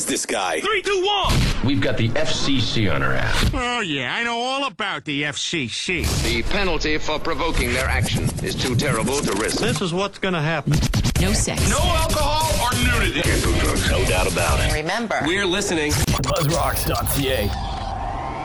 this guy? 3, 2, 1. We've got the FCC on our ass. Oh, yeah, I know all about the FCC. The penalty for provoking their action is too terrible to risk. This is what's gonna happen. No sex. No alcohol or nudity. No doubt about it. Remember, We're listening. BuzzRocks.ca.